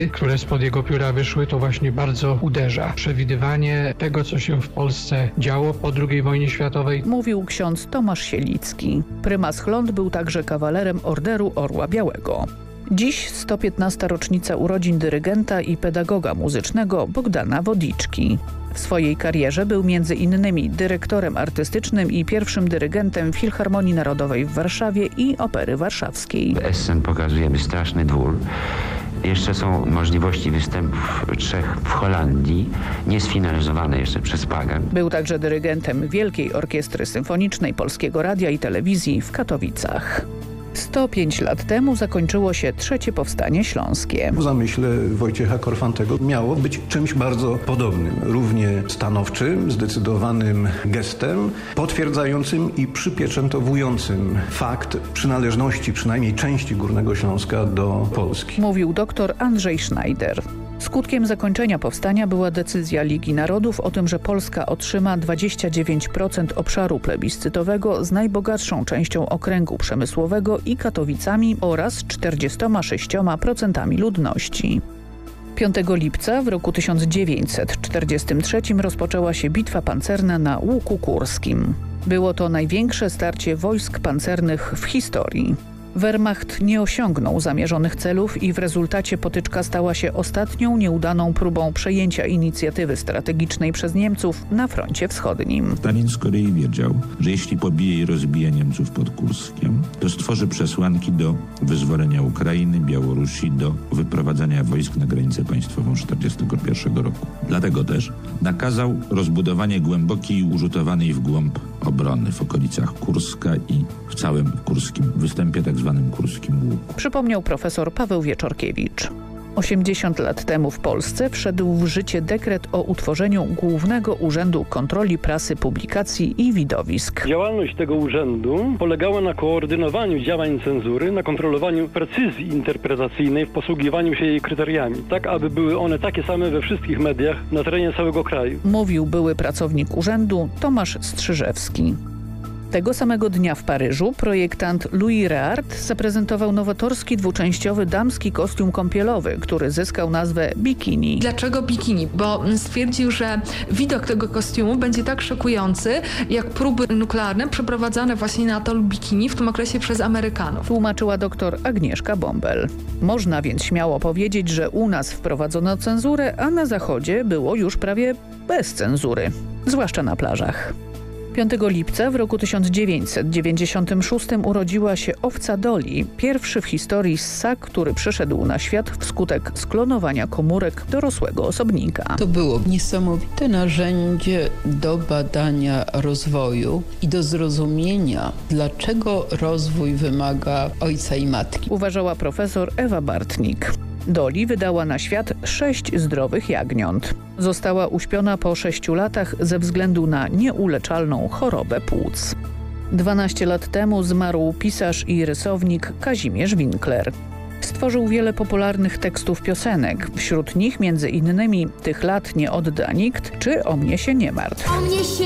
które spod jego pióra wyszły, to właśnie bardzo uderza. Przewidywanie tego, co się w Polsce działo po II wojnie światowej. Mówił ksiądz Tomasz Sielicki. Prymas Chląd był także kawalerem Orderu Orła Białego. Dziś 115. rocznica urodzin dyrygenta i pedagoga muzycznego Bogdana Wodiczki. W swojej karierze był m.in. dyrektorem artystycznym i pierwszym dyrygentem Filharmonii Narodowej w Warszawie i Opery Warszawskiej. W Essen pokazujemy Straszny Dwór. Jeszcze są możliwości występów 3 w Holandii, niesfinalizowane jeszcze przez Pagę. Był także dyrygentem Wielkiej Orkiestry Symfonicznej Polskiego Radia i Telewizji w Katowicach. 105 lat temu zakończyło się III Powstanie Śląskie. W zamyśle Wojciecha Korfantego miało być czymś bardzo podobnym, równie stanowczym, zdecydowanym gestem, potwierdzającym i przypieczętowującym fakt przynależności przynajmniej części Górnego Śląska do Polski. Mówił dr Andrzej Schneider. Skutkiem zakończenia powstania była decyzja Ligi Narodów o tym, że Polska otrzyma 29% obszaru plebiscytowego z najbogatszą częścią okręgu przemysłowego i Katowicami oraz 46% ludności. 5 lipca w roku 1943 rozpoczęła się bitwa pancerna na Łuku Kurskim. Było to największe starcie wojsk pancernych w historii. Wehrmacht nie osiągnął zamierzonych celów i w rezultacie potyczka stała się ostatnią nieudaną próbą przejęcia inicjatywy strategicznej przez Niemców na froncie wschodnim. Stalin z kolei wiedział, że jeśli pobije i rozbije Niemców pod Kurskiem, to stworzy przesłanki do wyzwolenia Ukrainy, Białorusi, do wyprowadzania wojsk na granicę państwową 1941 roku. Dlatego też nakazał rozbudowanie głębokiej i użytowanej w głąb obrony w okolicach Kurska i w całym kurskim występie, tak zwanym Kurskim Łuku. Przypomniał profesor Paweł Wieczorkiewicz. 80 lat temu w Polsce wszedł w życie dekret o utworzeniu Głównego Urzędu Kontroli Prasy, Publikacji i Widowisk. Działalność tego urzędu polegała na koordynowaniu działań cenzury, na kontrolowaniu precyzji interpretacyjnej w posługiwaniu się jej kryteriami, tak aby były one takie same we wszystkich mediach na terenie całego kraju. Mówił były pracownik urzędu Tomasz Strzyżewski. Tego samego dnia w Paryżu projektant Louis Réard zaprezentował nowatorski dwuczęściowy damski kostium kąpielowy, który zyskał nazwę bikini. Dlaczego bikini? Bo stwierdził, że widok tego kostiumu będzie tak szokujący, jak próby nuklearne przeprowadzane właśnie na atolu Bikini w tym okresie przez Amerykanów. Tłumaczyła dr Agnieszka Bąbel. Można więc śmiało powiedzieć, że u nas wprowadzono cenzurę, a na Zachodzie było już prawie bez cenzury, zwłaszcza na plażach. 5 lipca w roku 1996 urodziła się owca Dolly, pierwszy w historii ssak, który przyszedł na świat wskutek sklonowania komórek dorosłego osobnika. To było niesamowite narzędzie do badania rozwoju i do zrozumienia, dlaczego rozwój wymaga ojca i matki. Uważała profesor Ewa Bartnik. Dolly wydała na świat 6 zdrowych jagniąt. Została uśpiona po 6 latach ze względu na nieuleczalną chorobę płuc. 12 lat temu zmarł pisarz i rysownik Kazimierz Winkler. Stworzył wiele popularnych tekstów piosenek, wśród nich m.in. Tych lat nie odda nikt czy O mnie się nie martw.